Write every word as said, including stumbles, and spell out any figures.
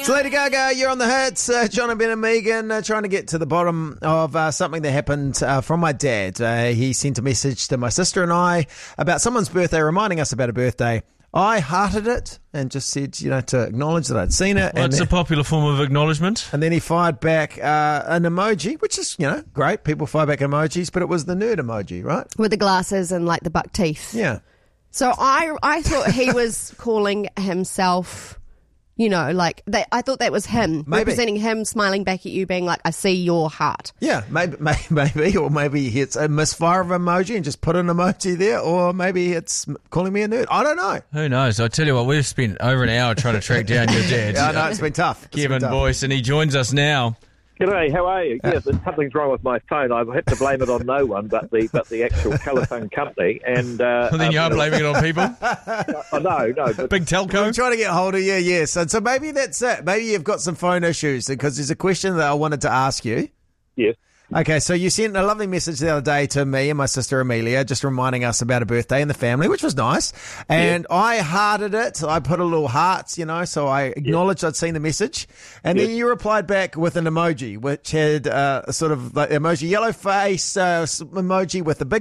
It's Lady Gaga, you're on the hits. Uh, John and Ben and Megan uh, trying to get to the bottom of uh, something that happened uh, from my dad. Uh, he sent a message to my sister and I about someone's birthday, reminding us about a birthday. I hearted it and just said, you know, to acknowledge that I'd seen it. Well, and it's then, a popular form of acknowledgement. And then he fired back uh, an emoji, which is, you know, great. People fire back emojis, but it was the nerd emoji, right? With the glasses and like the buck teeth. Yeah. So I I thought he was calling himself, you know, like, they, I thought that was him, Maybe. representing him, smiling back at you, being like, I see your heart. Yeah, maybe, maybe, maybe, or maybe it's a misfire of emoji and just put an emoji there, or maybe it's calling me a nerd. I don't know. Who knows? I tell you what, we've spent over an hour trying to track down your dad. Yeah, I know, it's been tough. It's Kevin been tough. Boyce, and he joins us now. G'day, how are you? Yes, something's wrong with my phone. I've had to blame it on no one but the but the actual telephone company. And uh, Well, then um, you are blaming it on people. Oh, no, no. But Big I'm telco. trying to get hold of you, yes. And so maybe that's it. Maybe you've got some phone issues, because there's a question that I wanted to ask you. yes, Okay, so you sent a lovely message the other day to me and my sister Amelia, just reminding us about a birthday in the family, which was nice. And I hearted it. I put a little heart, you know, so I acknowledged I'd seen the message. And then Yes. you replied back with an emoji, which had uh, sort of like emoji yellow face uh, emoji with a big